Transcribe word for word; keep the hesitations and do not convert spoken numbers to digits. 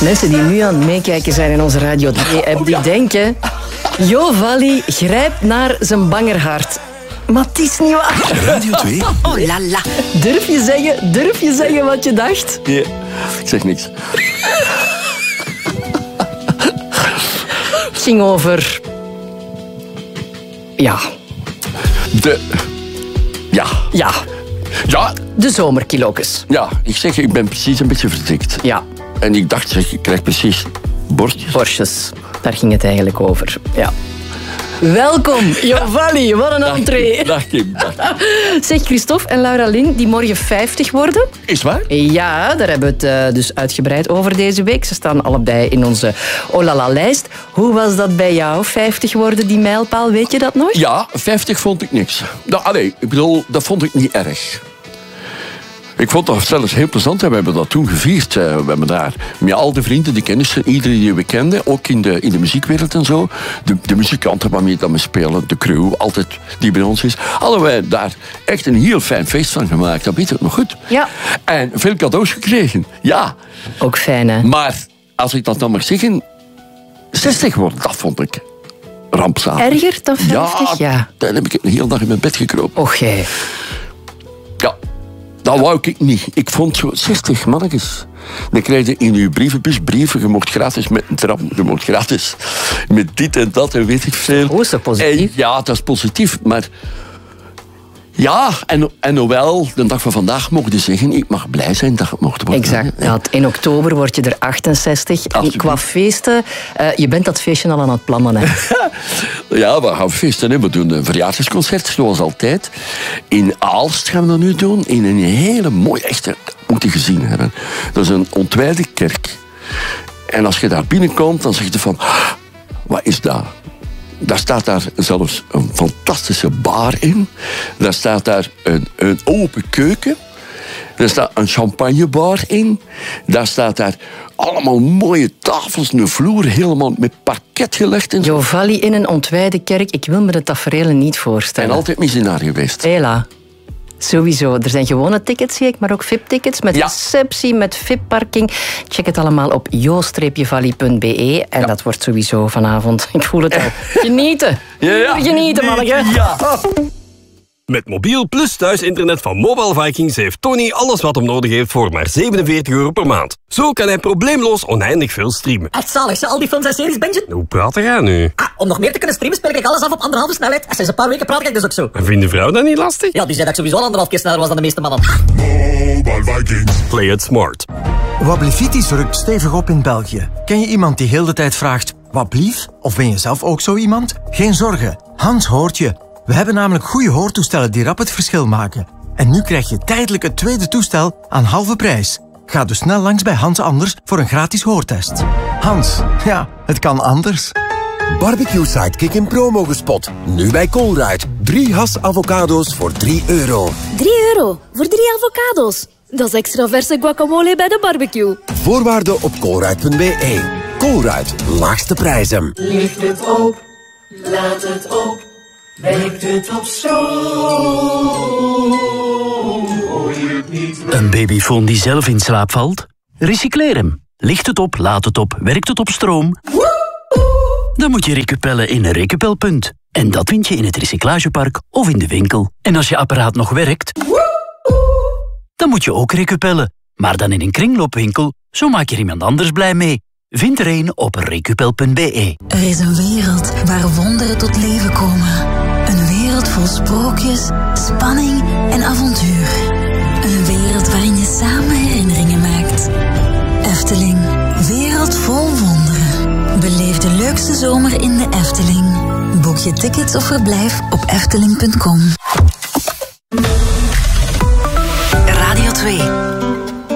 Mensen die nu aan het meekijken zijn in onze Radio twee-app, die denken... Jo Valli grijpt naar zijn bangerhart. Maar het is niet waar. Radio twee? Oh la la. Durf je zeggen, durf je zeggen wat je dacht? Nee, ik zeg niks. Het ging over... Ja. De... Ja. Ja. Ja. De zomerkilo's. Ja, ik zeg, ik ben precies een beetje verdikt. Ja. En ik dacht, zeg, ik krijg precies borstjes. Borstjes. Daar ging het eigenlijk over. Ja. Welkom, Jo Valli. Wat een entree. Dag Kim. Dag. Zeg, Christophe en Laura Lin, die morgen vijftig worden. Is waar? Ja, daar hebben we het uh, dus uitgebreid over deze week. Ze staan allebei in onze Olala-lijst. Hoe was dat bij jou, vijftig worden, die mijlpaal? Weet je dat nog? Ja, vijftig vond ik niks. Nou, allee, ik bedoel, dat vond ik niet erg. Ik vond dat zelfs heel plezant en we hebben dat toen gevierd. We hebben daar met al de vrienden, de kennissen, iedereen die we kenden, ook in de, in de muziekwereld en zo. De, de muzikanten waarmee dat we spelen, de crew, altijd die bij ons is. Hadden wij daar echt een heel fijn feest van gemaakt. Dat weet ik nog goed. Ja. En veel cadeaus gekregen, ja. Ook fijn, hè? Maar, als ik dat dan mag zeggen, zestig worden, dat vond ik rampzalig. Erger dan vijftig? Ja, Ja. dan heb ik de hele dag in mijn bed gekropen. Och, jij. Ja. Dat wou ik niet. Ik vond zo zestig mannetjes. Dan krijg je in je brievenbus brieven. Je mocht gratis met een tram. Je mocht gratis met dit en dat en weet ik veel. Oh, is dat positief? En, ja, dat is positief. Maar ja, en, en hoewel, de dag van vandaag mocht je zeggen, ik mag blij zijn dat het mocht worden. Exact. Ja, in oktober word je er achtenzestig. En qua feesten, uh, je bent dat feestje al aan het plannen, hè? Ja, we gaan feesten. Hè. We doen een verjaardagsconcert, zoals altijd. In Aalst gaan we dat nu doen. In een hele mooie, echte, moet je gezien hebben. Dat is een ontwijde kerk. En als je daar binnenkomt, dan zeg je van... Wat is dat? Daar staat daar zelfs een fantastische bar in. Daar staat daar een, een open keuken. Er staat een champagnebar in. Daar staat daar allemaal mooie tafels, een vloer helemaal met parket gelegd. En zo. Jo Valli in een ontwijde kerk. Ik wil me de taferelen niet voorstellen. En altijd missionaar geweest. Hela. Sowieso. Er zijn gewone tickets, zie ik, maar ook V I P-tickets met Ja. receptie, met V I P-parking. Check het allemaal op jo valli punt be. En Ja. dat wordt sowieso vanavond. Ik voel het al. Genieten. Ja, ja. Genieten, manneke. Ja. Met mobiel plus thuisinternet van Mobile Vikings heeft Tony alles wat hem nodig heeft voor maar zevenenveertig euro per maand. Zo kan hij probleemloos oneindig veel streamen. Echt zalig, ze al die films en series bingen. Hoe praat jij nu? Ah, om nog meer te kunnen streamen speel ik alles af op anderhalve snelheid. En sinds een paar weken praat ik dus ook zo. En vindt de vrouw dat niet lastig? Ja, die zei dat ik sowieso al anderhalf keer sneller was dan de meeste mannen. Mobile Vikings. Play it smart. Wablivitis rukt stevig op in België. Ken je iemand die heel de tijd vraagt, wat blief? Of ben je zelf ook zo iemand? Geen zorgen, Hans hoort je. We hebben namelijk goede hoortoestellen die rap het verschil maken. En nu krijg je tijdelijk het tweede toestel aan halve prijs. Ga dus snel langs bij Hans Anders voor een gratis hoortest. Hans, ja, het kan anders. Barbecue Sidekick in promo gespot. Nu bij Colruyt. Drie has avocado's voor drie euro. drie euro voor drie avocado's. Dat is extra verse guacamole bij de barbecue. Voorwaarden op colruyt punt be. Colruyt, laagste prijzen. Licht het op, laat het op, werkt het op stroom. Hoor je het niet? Een babyfoon die zelf in slaap valt? Recycleer hem. Licht het op, laat het op, werkt het op stroom? Dan moet je recupellen in een recupelpunt. En dat vind je in het recyclagepark of in de winkel. En als je apparaat nog werkt, dan moet je ook recupellen. Maar dan in een kringloopwinkel, zo maak je iemand anders blij mee. Vind er een op recupel punt be. Er is een wereld waar wonderen tot leven komen. Een wereld vol sprookjes, spanning en avontuur. Een wereld waarin je samen herinneringen maakt. Efteling, wereld vol wonderen. Beleef de leukste zomer in de Efteling. Boek je tickets of verblijf op efteling punt com.